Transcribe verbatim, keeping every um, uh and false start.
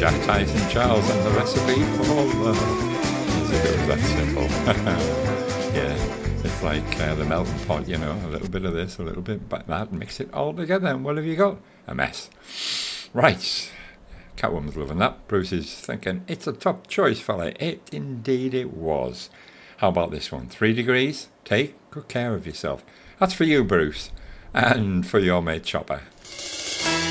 Jack Tyson Charles and the recipe for love. As if it was that simple. Yeah, it's like uh, the melting pot, you know, a little bit of this, a little bit of that, mix it all together, and what have you got? A mess. Right. Catwoman's loving that. Bruce is thinking, it's a top choice, fella. It indeed it was. How about this one? Three degrees. Take good care of yourself. That's for you, Bruce. And for your mate Chopper.